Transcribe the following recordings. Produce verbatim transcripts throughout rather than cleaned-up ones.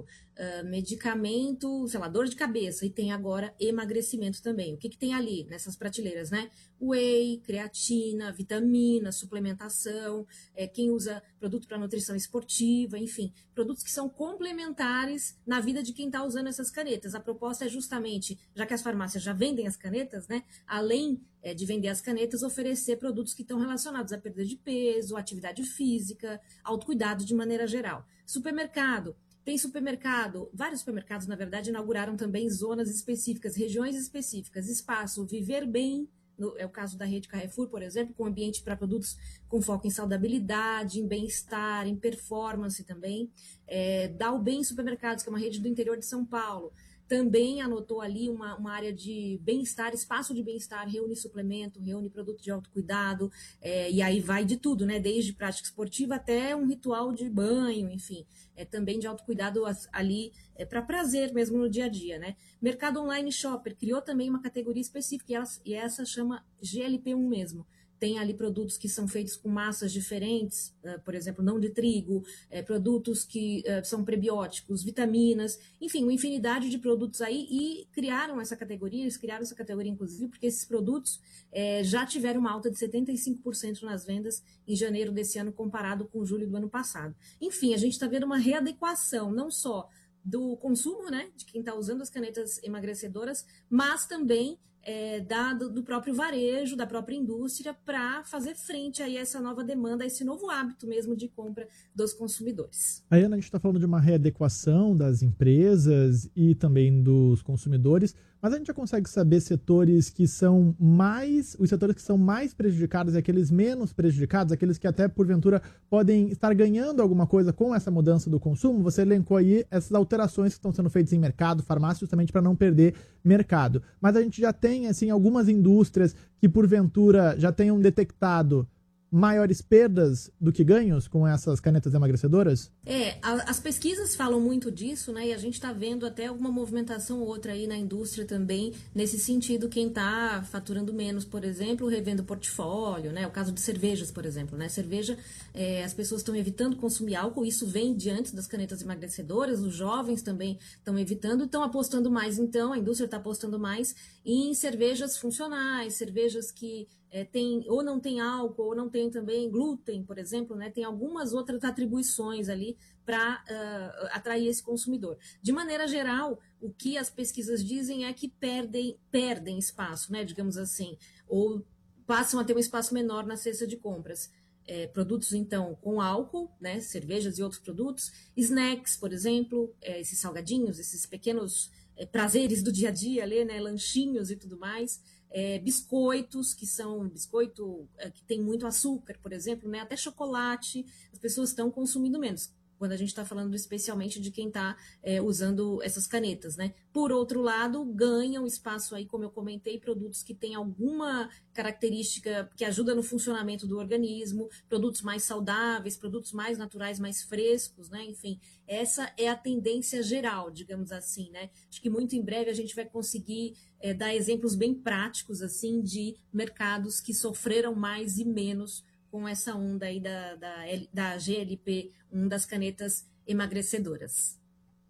uh, medicamento, sei lá, dor de cabeça, e tem agora emagrecimento também. O que, que tem ali nessas prateleiras, né? Whey, creatina, vitamina, suplementação, é, quem usa produto para nutrição esportiva, enfim, produtos que são complementares na vida de quem está usando essas canetas. A proposta é justamente, já que as farmácias já vendem as canetas, né? Além é, de vender as canetas, oferecer produtos que estão relacionados à perda de peso, atividade física, autocuidado de maneira geral. Supermercado. Tem supermercado, vários supermercados, na verdade, inauguraram também zonas específicas, regiões específicas, espaço Viver Bem, no, é o caso da rede Carrefour, por exemplo, com ambiente para produtos com foco em saudabilidade, em bem-estar, em performance também. É, Dá o Bem Supermercados, que é uma rede do interior de São Paulo, também anotou ali uma, uma área de bem-estar, espaço de bem-estar, reúne suplemento, reúne produto de autocuidado, é, e aí vai de tudo, né? Desde prática esportiva até um ritual de banho, enfim, é, também de autocuidado ali é, para prazer mesmo no dia a dia, né? Mercado Online Shopper criou também uma categoria específica, e, ela, e essa chama G L P um mesmo. Tem ali produtos que são feitos com massas diferentes, uh, por exemplo, não de trigo, é, produtos que uh, são prebióticos, vitaminas, enfim, uma infinidade de produtos aí, e criaram essa categoria, eles criaram essa categoria inclusive porque esses produtos é, já tiveram uma alta de setenta e cinco por cento nas vendas em janeiro desse ano comparado com julho do ano passado. Enfim, a gente está vendo uma readequação, não só do consumo, né, de quem está usando as canetas emagrecedoras, mas também É, da, do próprio varejo, da própria indústria, para fazer frente a essa nova demanda, a esse novo hábito mesmo de compra dos consumidores. Aí, Ana, a gente está falando de uma readequação das empresas e também dos consumidores, mas a gente já consegue saber setores que são mais, os setores que são mais prejudicados e aqueles menos prejudicados, aqueles que até porventura podem estar ganhando alguma coisa com essa mudança do consumo. Você elencou aí essas alterações que estão sendo feitas em mercado, farmácia, justamente para não perder mercado. Mas a gente já tem assim algumas indústrias que porventura já tenham detectado maiores perdas do que ganhos com essas canetas emagrecedoras? É, a, as pesquisas falam muito disso, né? E a gente está vendo até alguma movimentação ou outra aí na indústria também, nesse sentido, quem está faturando menos, por exemplo, revendo portfólio, né? O caso de cervejas, por exemplo, né? Cerveja, é, as pessoas estão evitando consumir álcool, isso vem diante das canetas emagrecedoras, os jovens também estão evitando, estão apostando mais, então, a indústria está apostando mais em cervejas funcionais, cervejas que É, tem, ou não tem álcool, ou não tem também glúten, por exemplo, né? Tem algumas outras atribuições ali para uh, atrair esse consumidor. De maneira geral, o que as pesquisas dizem é que perdem, perdem espaço, né? Digamos assim, ou passam a ter um espaço menor na cesta de compras. É, produtos, então, com álcool, né? Cervejas e outros produtos, snacks, por exemplo, é, esses salgadinhos, esses pequenos é, prazeres do dia a dia, ali, né? Lanchinhos e tudo mais. É, biscoitos, que são biscoito é, que tem muito açúcar, por exemplo, né? Até chocolate, as pessoas estão consumindo menos, quando a gente está falando especialmente de quem está é, usando essas canetas, né? Por outro lado, ganham espaço aí, como eu comentei, produtos que têm alguma característica que ajuda no funcionamento do organismo, produtos mais saudáveis, produtos mais naturais, mais frescos, né? Enfim, essa é a tendência geral, digamos assim, né? Acho que muito em breve a gente vai conseguir é, dar exemplos bem práticos, assim, de mercados que sofreram mais e menos com essa onda aí da, da, da G L P um, das canetas emagrecedoras.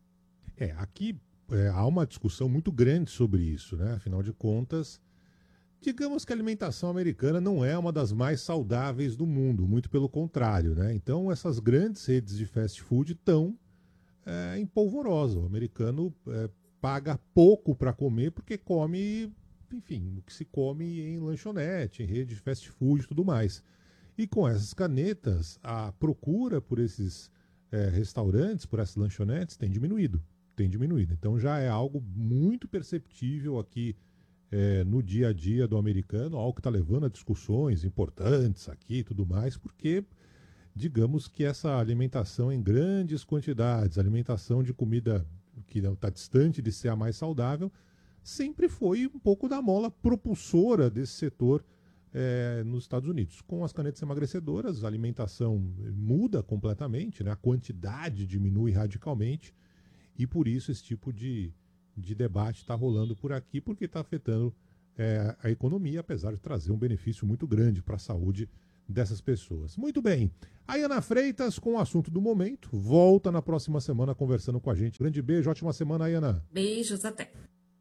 É, aqui é, há uma discussão muito grande sobre isso, né? Afinal de contas, digamos que a alimentação americana não é uma das mais saudáveis do mundo, muito pelo contrário, né? Então essas grandes redes de fast food estão é, em polvorosa. O americano é, paga pouco para comer porque come, enfim, o que se come em lanchonete, em rede de fast food e tudo mais. E com essas canetas, a procura por esses é, restaurantes, por essas lanchonetes, tem diminuído. Tem diminuído. Então já é algo muito perceptível aqui é, no dia a dia do americano, algo que está levando a discussões importantes aqui e tudo mais, porque digamos que essa alimentação em grandes quantidades, alimentação de comida que está distante de ser a mais saudável, sempre foi um pouco da mola propulsora desse setor É, nos Estados Unidos. Com as canetas emagrecedoras, a alimentação muda completamente, né? A quantidade diminui radicalmente e por isso esse tipo de, de debate está rolando por aqui, porque está afetando é, a economia, apesar de trazer um benefício muito grande para a saúde dessas pessoas. Muito bem. A Ana Freitas, com o assunto do momento, volta na próxima semana conversando com a gente. Grande beijo, ótima semana, Ana. Beijos, até.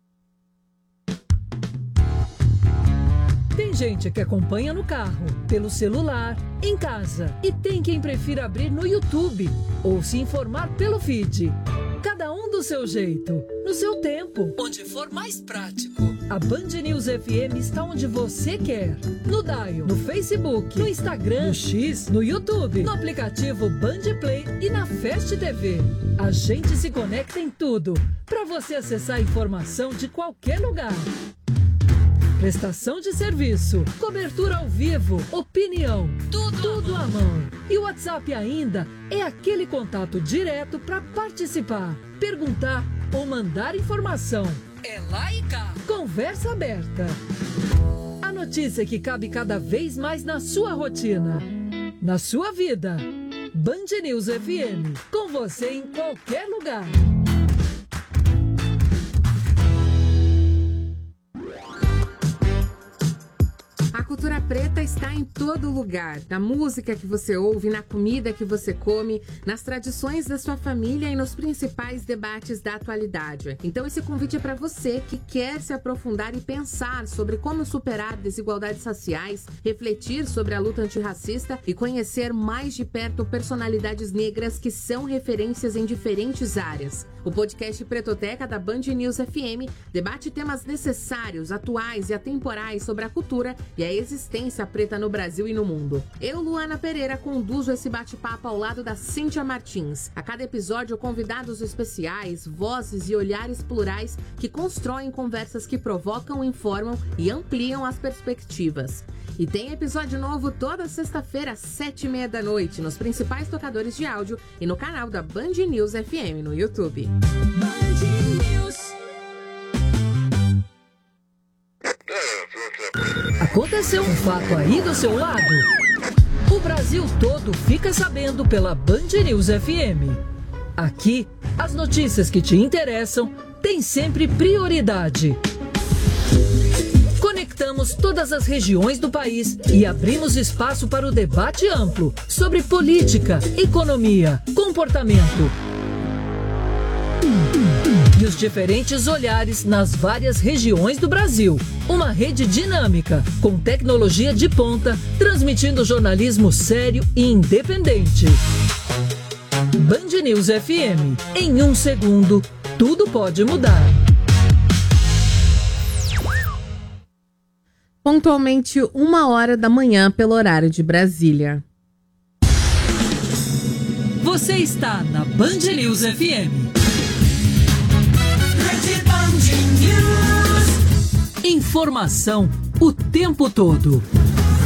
Tem gente que acompanha no carro, pelo celular, em casa. E tem quem prefira abrir no YouTube ou se informar pelo feed. Cada um do seu jeito, no seu tempo, onde for mais prático. A Band News F M está onde você quer. No Dial, no Facebook, no Instagram, no X, no YouTube, no aplicativo Band Play e na Fast T V. A gente se conecta em tudo, para você acessar a informação de qualquer lugar. Prestação de serviço, cobertura ao vivo, opinião, tudo, tudo à mão. E o WhatsApp ainda é aquele contato direto para participar, perguntar ou mandar informação. É lá e cá. Conversa aberta. A notícia que cabe cada vez mais na sua rotina, na sua vida. Band News F M, com você em qualquer lugar. A cultura preta está em todo lugar, na música que você ouve, na comida que você come, nas tradições da sua família e nos principais debates da atualidade. Então esse convite é para você que quer se aprofundar e pensar sobre como superar desigualdades raciais, refletir sobre a luta antirracista e conhecer mais de perto personalidades negras que são referências em diferentes áreas. O podcast Pretoteca da Band News F M debate temas necessários, atuais e atemporais sobre a cultura e a existência preta no Brasil e no mundo. Eu, Luana Pereira, conduzo esse bate-papo ao lado da Cíntia Martins. A cada episódio, convidados especiais, vozes e olhares plurais que constroem conversas que provocam, informam e ampliam as perspectivas. E tem episódio novo toda sexta-feira, às sete e meia da noite, nos principais tocadores de áudio e no canal da Band News F M no YouTube. Band News. Aconteceu um fato aí do seu lado? O Brasil todo fica sabendo pela Band News F M. Aqui, as notícias que te interessam têm sempre prioridade. Conectamos todas as regiões do país e abrimos espaço para o debate amplo sobre política, economia, comportamento e os diferentes olhares nas várias regiões do Brasil. Uma rede dinâmica, com tecnologia de ponta, transmitindo jornalismo sério e independente. Band News F M. Em um segundo, tudo pode mudar. Pontualmente uma hora da manhã pelo horário de Brasília. Você está na Band News F M. Informação o tempo todo.